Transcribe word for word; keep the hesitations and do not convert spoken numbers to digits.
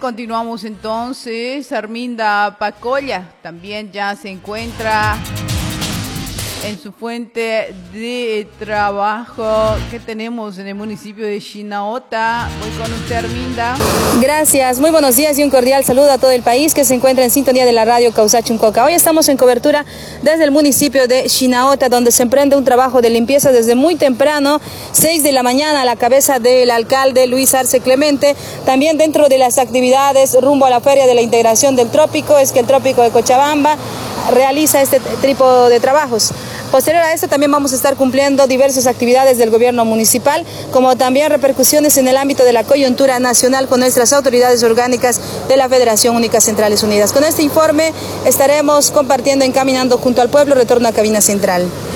continuamos entonces. Arminda Pacolla también ya se encuentra en su fuente de trabajo que tenemos en el municipio de Chinauta. Voy con usted, Arminda. Gracias, muy buenos días y un cordial saludo a todo el país que se encuentra en sintonía de la radio Causachuncoca. Hoy estamos en cobertura desde el municipio de Chinauta, donde se emprende un trabajo de limpieza desde muy temprano, seis de la mañana, a la cabeza del alcalde Luis Arce Clemente. También dentro de las actividades rumbo a la Feria de la Integración del Trópico, es que el Trópico de Cochabamba realiza este tipo de trabajos. Posterior a esto también vamos a estar cumpliendo diversas actividades del gobierno municipal, como también repercusiones en el ámbito de la coyuntura nacional con nuestras autoridades orgánicas de la Federación Única Centrales Unidas. Con este informe estaremos compartiendo Encaminando junto al Pueblo. Retorno a cabina central.